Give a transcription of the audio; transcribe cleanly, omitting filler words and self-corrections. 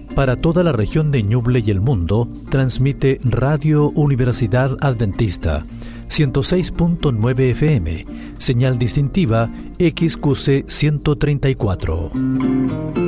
Para toda la región de Ñuble y el mundo, transmite Radio Universidad Adventista, 106.9 FM, señal distintiva XQC 134.